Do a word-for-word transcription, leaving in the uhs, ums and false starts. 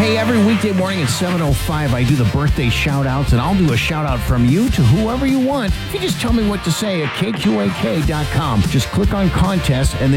Hey, every weekday morning at seven oh five, I do the birthday shout-outs, and I'll do a shout-out from you to whoever you want. If you just tell me what to say at K Q A K dot com, just click on contest, and then